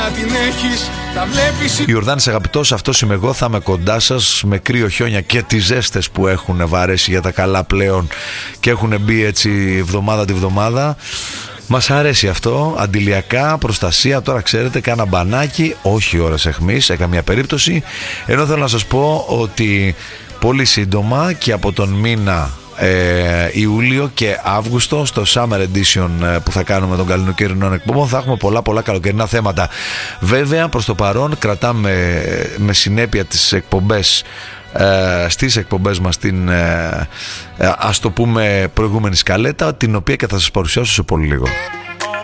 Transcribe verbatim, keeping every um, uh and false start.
Ιορδάνης αγαπητός, αυτός είμαι εγώ. Θα είμαι κοντά σας με κρύο, χιόνια και τις ζέστες που έχουν βαρέσει για τα καλά πλέον και έχουν μπει έτσι εβδομάδα τη βδομάδα. Μας αρέσει αυτό, αντιλιακά, προστασία. Τώρα ξέρετε, κάνα μπανάκι, όχι ώρες εχμής σε καμία περίπτωση. Ενώ θέλω να σας πω ότι πολύ σύντομα και από τον μήνα ε, Ιούλιο και Αύγουστο στο Summer Edition ε, που θα κάνουμε των καλοκαιρινών εκπομπών θα έχουμε πολλά πολλά καλοκαιρινά θέματα. Βέβαια προς το παρόν κρατάμε με συνέπεια τις εκπομπές ε, στις εκπομπές μας την ε, ε, ας το πούμε προηγούμενη σκαλέτα, την οποία και θα σας παρουσιάσω σε πολύ λίγο.